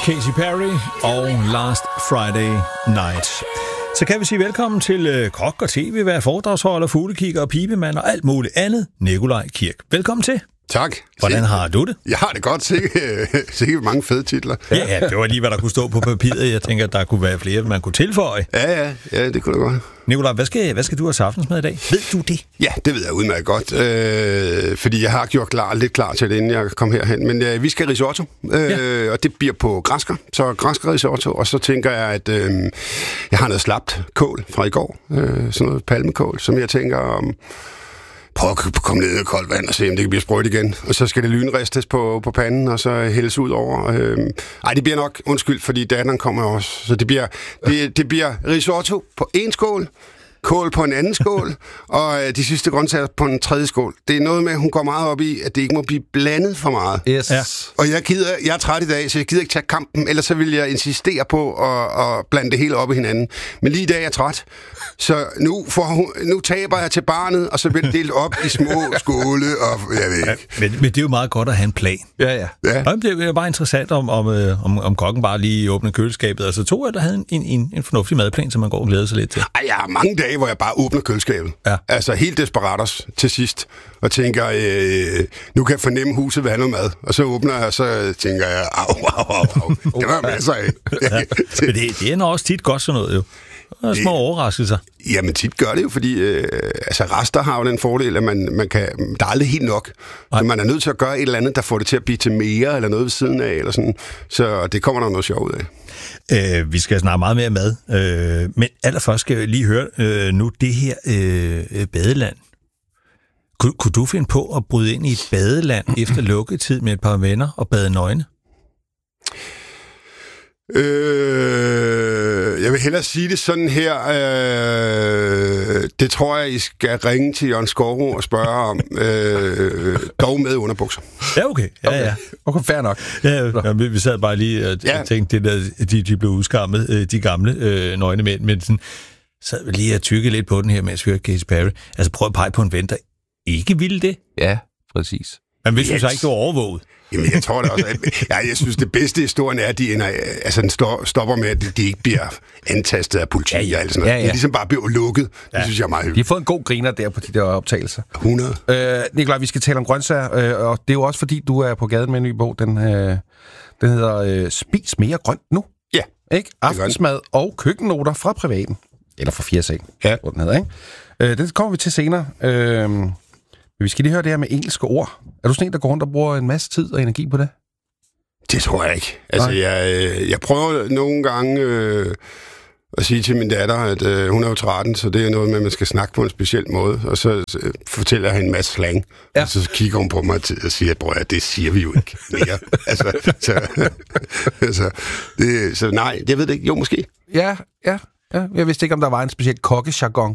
Katy Perry og Last Friday Night. Så kan vi sige velkommen til kok og tv-vært, foredragsholder, fuglekigger og pibemand og alt muligt andet. Nikolaj Kirk. Velkommen til. Tak. Hvordan har du det? Jeg har det godt. Sikkert mange fede titler. Ja, det var lige, hvad der kunne stå på papiret. Jeg tænker, at der kunne være flere, man kunne tilføje. Ja, det kunne det godt. Nikolaj, hvad skal du have til aftensmad i dag? Ved du det? Ja, det ved jeg udmærket godt. Fordi jeg har gjort lidt klar til det, inden jeg kom herhen. Men vi skal risotto, og det bliver på græsker. Så græsker risotto, og så tænker jeg, at jeg har noget slapt kål fra i går. Sådan noget palmekål, som jeg tænker prøv at komme ned i koldt vand og se, om det kan blive sprødt igen. Og så skal det lynristes på panden, og så hældes ud over. Det bliver nok, undskyld, fordi datteren kommer også. Så det bliver risotto på en skål, kål på en anden skål, og de sidste grøntsager på en tredje skål. Det er noget med, at hun går meget op i, at det ikke må blive blandet for meget. Yes. Ja. Og jeg er træt i dag, så jeg gider ikke tage kampen, ellers så vil jeg insistere på at blande det hele op i hinanden. Men lige i dag er jeg træt. Så nu taber jeg til barnet, og så bliver det delt op i små skåle, og jeg ved ikke. Men det er jo meget godt at have en plan. Ja. Det er bare interessant, om kokken bare lige åbner køleskabet. Altså to der havde en fornuftig madplan, som man går og glæder sig lidt til. Jeg har mange dage, hvor jeg bare åbner køleskabet. Ja. Altså helt desperatos til sidst. Og tænker, nu kan jeg fornemme, huset vil have noget mad. Og så åbner jeg, og så tænker jeg, au. Det var masser af. Men det er også tit godt sådan noget, jo. Og små overraskelser. Jamen tit gør det jo, fordi rester har jo den fordel, at man kan, der er aldrig helt nok. Men man er nødt til at gøre et eller andet, der får det til at blive til mere, eller noget ved siden af, eller sådan. Så det kommer der noget sjovt ud af. Vi skal snakke meget mere mad. Men allerførst skal jeg lige høre nu det her badeland. Kunne du finde på at bryde ind i et badeland efter lukketid med et par venner og bade nøgne? Jeg vil hellere sige det sådan her. Det tror jeg, I skal ringe til Jørgen Skårro og spørge om. Dog med underbukser. Ja, okay. Ja. Okay, fair nok. Ja, vi sad bare lige og tænkte, de blev udskammet, de gamle nøgne mænd, men sådan, sad vi lige og tykke lidt på den her, mens vi hørte Katy Perry. Altså prøv at pege på en ven, der ikke ville det. Ja, præcis. Men hvis du så ikke, du er overvåget. Jamen, jeg tror det også. Jeg synes, det bedste historien er, at den stopper med, at de ikke bliver antastet af politi og alt sådan noget. Ja. De ligesom bare bliver lukket. Det synes jeg er meget hyggeligt. De har fået en god griner der på de der optagelser. 100. Nikolaj, vi skal tale om grøntsager, og det er jo også fordi, du er på gaden med en ny bog. Den hedder Spis mere grønt nu. Ja. Ikke? Aftensmad og køkkennoter fra privaten. Eller fra 4C. Ja. Hvor den hedder, ikke? Det kommer vi til senere. Vi skal lige høre det her med engelske ord. Er du sådan en, der går rundt og bruger en masse tid og energi på det? Det tror jeg ikke. Altså, jeg prøver nogle gange at sige til min datter, at hun er jo 13, så det er noget med, at man skal snakke på en speciel måde. Og så fortæller jeg hende en masse slang. Ja. Og så kigger hun på mig og siger, at det siger vi jo ikke mere. Så nej, jeg ved det ikke. Jo, måske. Ja. Jeg vidste ikke, om der var en speciel kokkejargon.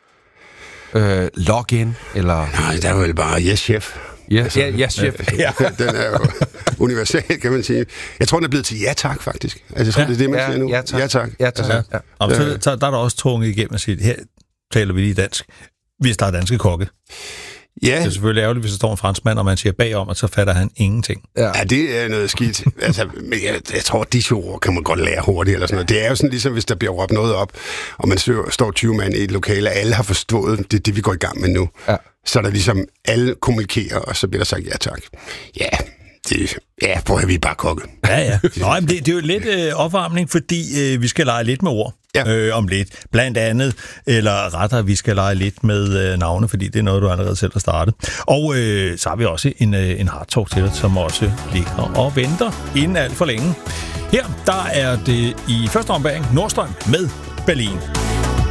Login, eller... Nej, der er vel bare yes, chef. Yes, yes, chef. Ja. Den er jo universal, kan man sige. Jeg tror, den er blevet til ja tak, faktisk. Altså, jeg tror, det er det, man siger nu. Ja tak. Ja tak. Ja, tak. Altså, ja. Så der er der også tvunget igennem at sige, her taler vi lige dansk, hvis der er danske kokke. Ja. Det er selvfølgelig ærgerligt, hvis der står en franskmand, og man siger bagom, og så fatter han ingenting. Ja, det er noget skidt. Altså, jeg tror, at disse ord kan man godt lære hurtigt, eller sådan noget. Det er jo sådan ligesom, hvis der bliver råbt noget op, og man står 20 mand i et lokale, og alle har forstået det, vi går i gang med nu. Ja. Så er der ligesom, alle kommunikerer, og så bliver der sagt ja tak. Ja, prøv at vi bare kokke. Ja. Nå, men det er jo lidt opvarmning, fordi vi skal lege lidt med ord om lidt. Blandt andet, eller rettere, vi skal lege lidt med navne, fordi det er noget, du allerede selv har startet. Og så har vi også en hard talk til dig, som også ligger og venter inden alt for længe. Her, der er det i første ombæring Nordstrøm med Berlin.